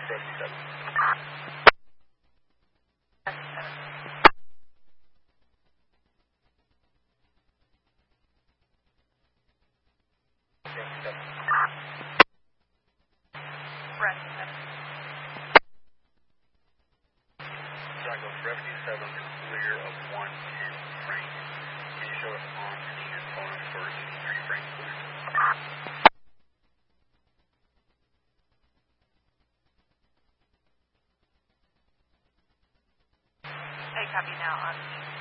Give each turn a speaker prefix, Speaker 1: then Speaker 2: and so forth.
Speaker 1: Rescue 7 is clear of 110 Frank. Can you show us on scene and phone us for 83 Frank, please?
Speaker 2: Hey, copy now on scene.